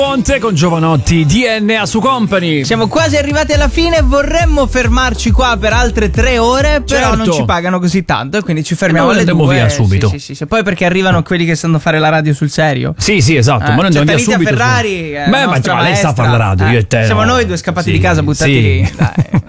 Ponte con Giovanotti, DNA su Company. Siamo quasi arrivati alla fine, vorremmo fermarci qua per altre 3 ore, però Certo. non ci pagano così tanto e quindi ci fermiamo Noi alle 2. andiamo via subito. Sì. Poi perché arrivano quelli che sanno fare la radio sul serio. Sì, esatto, ma noi andiamo via Tanita subito. Ferrari, Beh, ma lei sa fare la radio, io e te. Siamo no. noi due scappati Sì, di casa, buttati sì. lì. Dai.